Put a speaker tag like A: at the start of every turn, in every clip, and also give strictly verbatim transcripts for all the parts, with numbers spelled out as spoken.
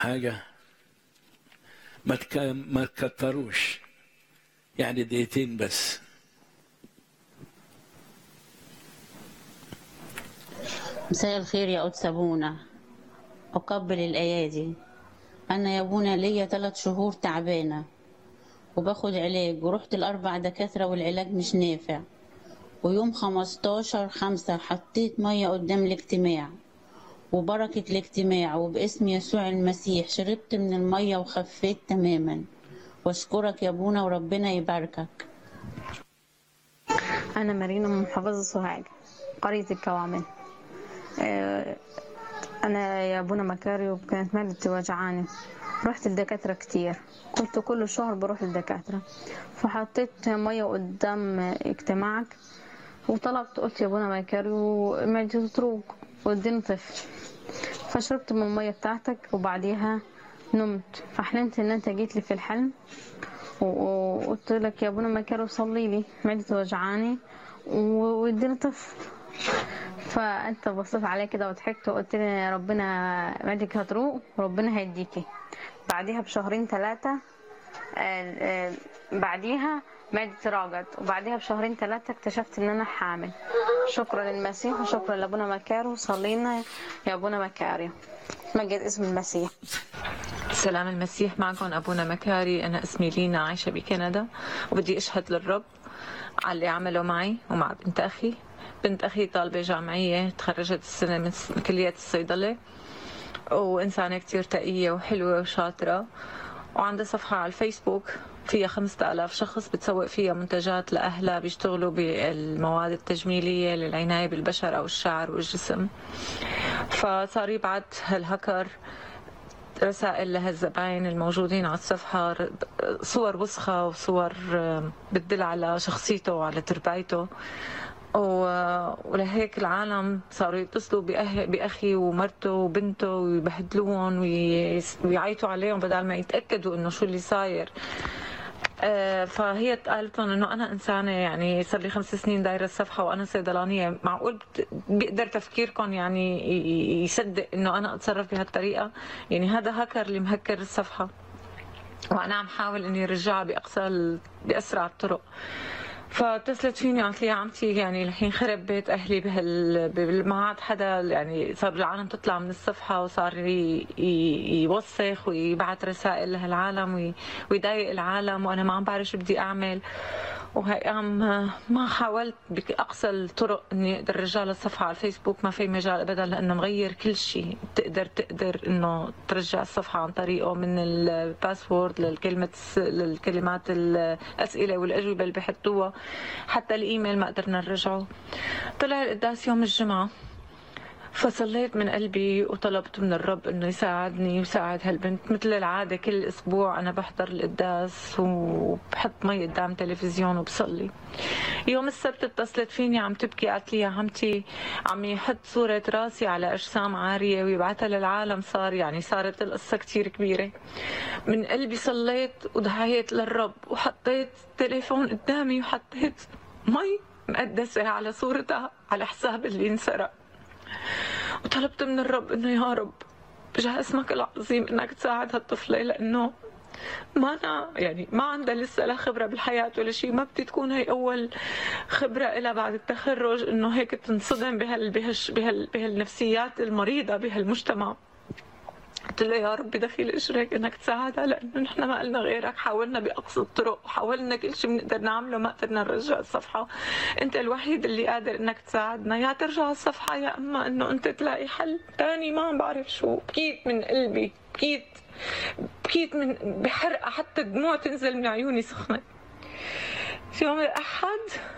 A: حاجة ما تك... ما تكتروش، يعني دقيقتين بس.
B: مساء الخير يا قدس أبونا، أقبل الأيادي. أنا يا أبونا ليا ثلاث شهور تعبانة وباخد علاج، ورحت الأربع دكاترة والعلاج مش نافع. ويوم خمستاشر خمسة حطيت مية قدام الاجتماع، وبركة الاجتماع وباسم يسوع المسيح شربت من المية وخفيت تماما. واشكرك يا أبونا وربنا يباركك.
C: أنا مارينا من محافظة سوهاج، قرية الكوامل. آه، أنا يا أبونا مكاري، وكانت معدتي وجعاني. رحت الدكاترة كتير، كنت كل شهر بروح الدكاترة. فحطيت مية قدام اجتماعك وطلبت، قلت يا أبونا مكاري ومعدتي تروق واديني طفل. فشربت من المية بتاعتك وبعديها نمت، فحلمت ان انت جيت لي في الحلم وقلت لك يا ابونا مكاري وصلي لي، معدتي وجعاني واديني طفل. فانت بصيت عليا كده وضحكت وقلت لي ربنا معدتك هتروق وربنا هيديكي. بعديها بشهرين ثلاثة بعديها معدتي راجت، وبعديها بشهرين ثلاثة اكتشفت ان انا حامل. شكرا للمسيح وشكرا لابونا مكاري، وصلينا يا ابونا مكاري، مجد اسم المسيح.
D: سلام المسيح معكم أبونا مكاري. أنا اسمي لينا، عايشة بكندا، وبدي أشهد للرب على اللي عمله معي ومع بنت أخي. بنت أخي طالبة جامعية، تخرجت السنة من كلية الصيدلة، وإنسانة كتير تقية وحلوة وشاطرة، وعندها صفحة على الفيسبوك فيها خمسة آلاف شخص بتسوق فيها منتجات لأهلها بيشتغلوا بالمواد التجميلية للعناية بالبشرة أو الشعر والجسم. فصار يبعت هالهكر رسائل لهالزباين الموجودين على الصفحة، صور وسخة وصور بتدل على شخصيته وعلى تربايته، ولهيك العالم صاروا يتصلوا بأخي ومرته وبنته ويبهدلوهم ويعيطوا عليهم بدل ما يتأكدوا إنه شو اللي صاير. فهي قالت لهم انه انا انسانه، يعني صار لي خمس سنين دايره الصفحه وانا صيدلانيه، معقول بيقدر تفكيركم يعني يصدق انه انا اتصرف بهالطريقه؟ يعني هذا هاكر اللي مهكر الصفحه، وانا عم حاول اني ارجعها باقصى باسرع الطرق. فاتصلت فيني قالت لي يا عمتي، يعني الحين خرب بيت اهلي بهال ما عاد حدا، يعني صار العالم تطلع من الصفحه وصار يوسخ ويبعث رسائل لهالعالم ويضايق العالم، وانا ما عم بعرف شو بدي اعمل. وهي عم ما حاولت باقصى الطرق اني اقدر ارجع للصفحه على الفيسبوك، ما في مجال ابدا، لانه مغير كل شيء. تقدر تقدر انه ترجع الصفحه عن طريقه، من الباسورد للكلمه للكلمات الاسئله والاجوبه اللي بحطوها، حتى الايميل ما قدرنا نرجعه. طلع القداس يوم الجمعه، فصليت من قلبي وطلبت من الرب انه يساعدني ويساعد هالبنت. مثل العاده كل اسبوع انا بحضر القداس وبحط مي قدام تلفزيون وبصلي. يوم السبت اتصلت فيني عم تبكي، قالت لي يا عمتي عم يحط صوره راسي على اجسام عاريه ويبعثها للعالم، صار يعني صارت القصه كتير كبيره. من قلبي صليت ودعيت للرب وحطيت تليفون قدامي وحطيت مي مقدسه على صورتها على حساب اللي انسرق، وطلبت من الرب انه يا رب بجاه اسمك العظيم انك تساعد هالطفله، لانه ما أنا يعني ما عندها لسه لا خبره بالحياه ولا شيء، ما بدي تكون هي اول خبره لها بعد التخرج انه هيك تنصدم بهال بهال بهال بهالنفسيات المريضه بهالمجتمع. قلت له يا رب بدخيل اجرك انك تساعدها، لانه نحن ما قلنا غيرك، حاولنا باقصى الطرق وحاولنا كل شيء بنقدر نعمله، ما قدرنا نرجع الصفحه. انت الوحيد اللي قادر انك تساعدنا، يا ترجع الصفحه يا اما انه انت تلاقي حل ثاني، ما عم بعرف شو. بكيت من قلبي، بكيت بكيت من بحرقه، حتى الدموع تنزل من عيوني سخنه. في يوم الاحد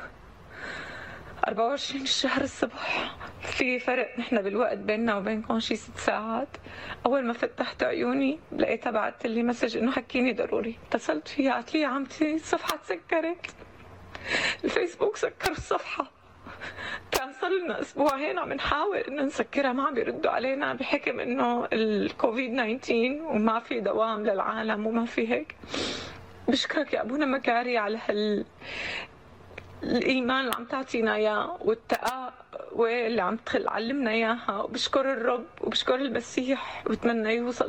D: أربعة وعشرين الشهر الصبح، في فرق نحن بالوقت بيننا وبينكم شي ست ساعات، أول ما فتحت عيوني لقيتها بعثت لي مسج إنه حكيني ضروري. اتصلت فيها قالت لي يا عمتي الصفحة تسكرت، الفيسبوك سكر الصفحة. كان صار لنا أسبوعين عم نحاول إنه نسكرها، ما عم بيردوا علينا بحكم إنه الكوفيد تسعة عشر وما في دوام للعالم وما في هيك. بشكرك يا أبونا مكاري على هال الإيمان اللي عم تعطينا إياه والتقوى اللي عم تعلمنا إياها، وبشكر الرب وبشكر المسيح وبتمنى يوصل